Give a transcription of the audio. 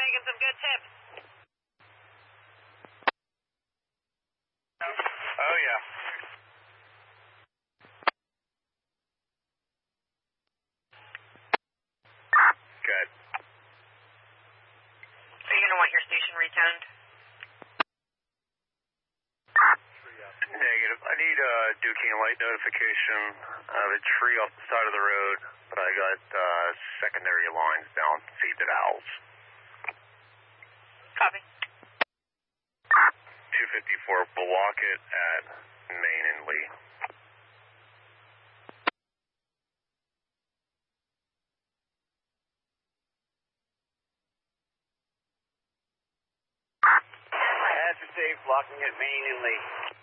taking some good tips. Oh, yeah. Good. Are you going to want your station retoned? Negative. I need a Duquesne light notification of a tree off the side of the road, but I got secondary lines down feed to owls. Copy. 254 Bellocket at Main and Lee. Hazard safe, blocking at Main and Lee.